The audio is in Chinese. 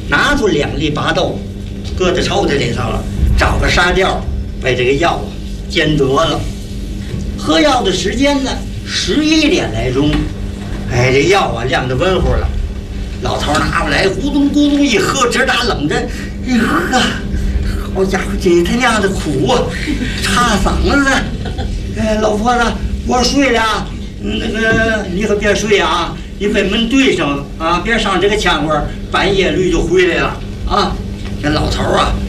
拿出2粒巴豆，搁在抽屉里头了，找个沙吊，把这个药啊煎得了。喝药的时间呢，11点来钟。哎，这药啊晾得温乎了。老头拿过来，咕咚咕咚一喝，直打冷震。哎呵，好家伙，这他娘的苦啊，插嗓子。哎，老婆子，我睡了。那个你可别睡啊，你把门对上啊，别上这个枪管，半夜驴就回来了啊。这老头啊